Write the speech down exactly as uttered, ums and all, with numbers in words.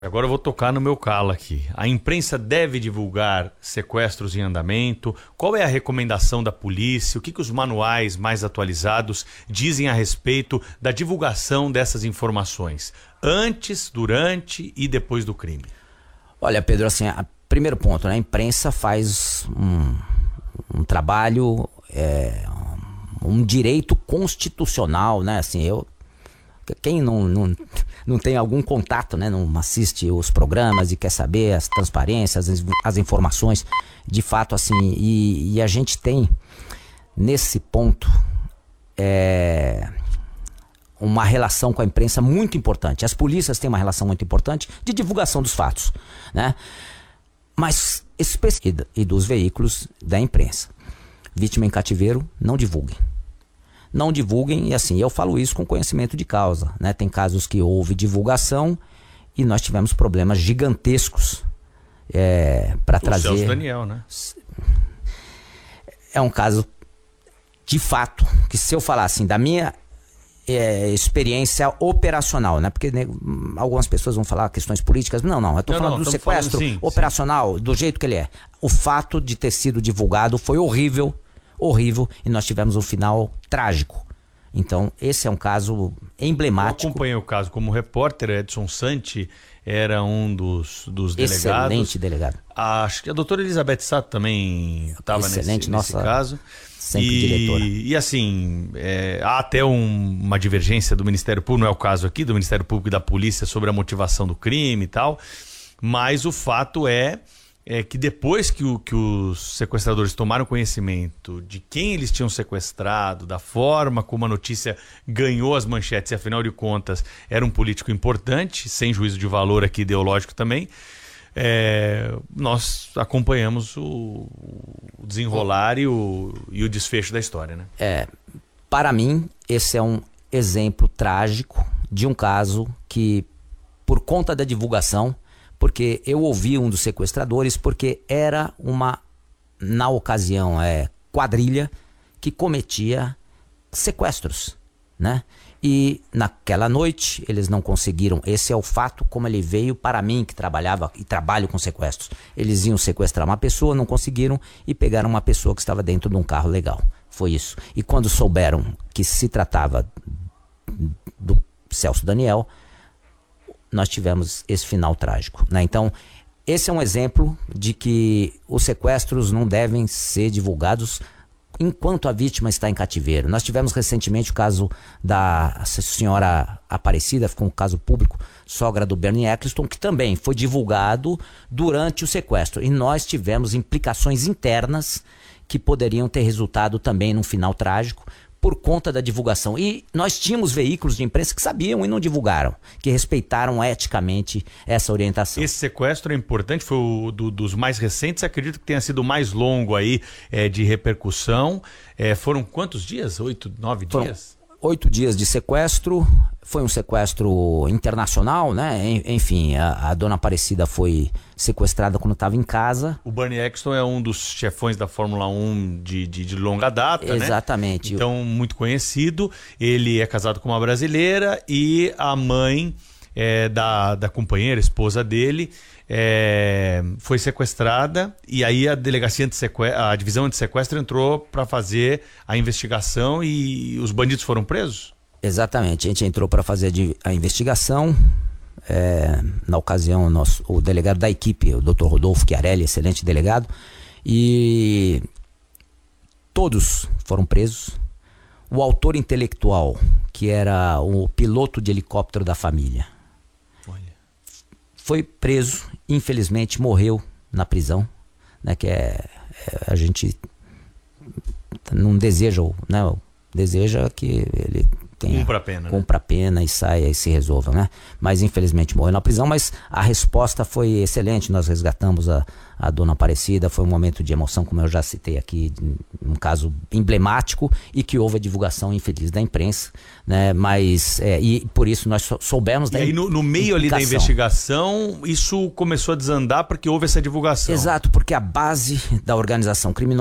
Agora eu vou tocar no meu calo aqui. A imprensa deve divulgar sequestros em andamento? Qual é a recomendação da polícia? O que, que os manuais mais atualizados dizem a respeito da divulgação dessas informações? Antes, durante e depois do crime? Olha, Pedro, assim, a, primeiro ponto, né? A imprensa faz um, um trabalho, é, um direito constitucional, né? Assim, eu... Quem não, não, não tem algum contato, né, não assiste os programas e quer saber as transparências, as, as informações, de fato, assim, e, e a gente tem, nesse ponto, é, uma relação com a imprensa muito importante. As polícias têm uma relação muito importante de divulgação dos fatos, né, mas específica e dos veículos da imprensa. Vítima em cativeiro, não divulguem. Não divulguem, e assim, eu falo isso com conhecimento de causa, né? Tem casos que houve divulgação e nós tivemos problemas gigantescos é, para trazer... O Celso Daniel, né? É um caso, de fato, que se eu falar assim, da minha é, experiência operacional, né? Porque né, algumas pessoas vão falar questões políticas, não, não, eu tô não, falando não, do sequestro falando, sim, operacional, sim. Do jeito que ele é. O fato de ter sido divulgado foi horrível, horrível, e nós tivemos um final trágico. Então, esse é um caso emblemático. Eu acompanhei o caso como repórter. Edson Santi era um dos, dos delegados. Excelente delegado. Acho que a doutora Elizabeth Sato também estava nesse, nesse nossa, caso. Sempre e, diretora. E assim, é, há até um, uma divergência do Ministério Público, não é o caso aqui, do Ministério Público e da Polícia sobre a motivação do crime e tal, mas o fato é É que depois que, o, que os sequestradores tomaram conhecimento de quem eles tinham sequestrado, da forma como a notícia ganhou as manchetes, e afinal de contas era um político importante, sem juízo de valor aqui ideológico também, é, nós acompanhamos o, o desenrolar e o, e o desfecho da história, né? É, para mim, esse é um exemplo trágico de um caso que, por conta da divulgação, porque eu ouvi um dos sequestradores, porque era uma, na ocasião, é, quadrilha que cometia sequestros, né? E naquela noite eles não conseguiram, esse é o fato como ele veio para mim, que trabalhava e trabalho com sequestros. Eles iam sequestrar uma pessoa, não conseguiram e pegaram uma pessoa que estava dentro de um carro legal. Foi isso. E quando souberam que se tratava do Celso Daniel, nós tivemos esse final trágico, né? Então, esse é um exemplo de que os sequestros não devem ser divulgados enquanto a vítima está em cativeiro. Nós tivemos recentemente o caso da senhora Aparecida, ficou um caso público, sogra do Bernie Eccleston, que também foi divulgado durante o sequestro. E nós tivemos implicações internas que poderiam ter resultado também num final trágico, por conta da divulgação. E nós tínhamos veículos de imprensa que sabiam e não divulgaram, que respeitaram eticamente essa orientação. Esse sequestro é importante, foi o do, dos mais recentes, acredito que tenha sido o mais longo aí é, de repercussão. É, foram quantos dias? Oito, nove foram dias? Oito dias de sequestro, foi um sequestro internacional, né? Enfim, a, a dona Aparecida foi sequestrada quando estava em casa. O Bernie Eccleston é um dos chefões da Fórmula um de, de, de longa data, né? Exatamente. Então, muito conhecido. Ele é casado com uma brasileira e a mãe é, da, da companheira, esposa dele, é, foi sequestrada, e aí a delegacia de sequestro, a divisão de sequestro entrou para fazer a investigação e os bandidos foram presos? Exatamente, a gente entrou para fazer a investigação. É, na ocasião, nosso, o delegado da equipe, o doutor Rodolfo Chiarelli, excelente delegado, e todos foram presos. O autor intelectual, que era o piloto de helicóptero da família, Olha. foi preso, infelizmente morreu na prisão, né, que é, é a gente não deseja, né, deseja que ele tenha, cumpra a pena, cumpra né? a pena e saia e se resolva, né? Mas infelizmente morreu na prisão, mas a resposta foi excelente. Nós resgatamos a, a dona Aparecida, foi um momento de emoção, como eu já citei aqui, um caso emblemático, e que houve a divulgação infeliz da imprensa, né? Mas é, e por isso nós soubemos e da aí no, no meio ali da investigação isso começou a desandar porque houve essa divulgação. Exato, porque a base da organização criminosa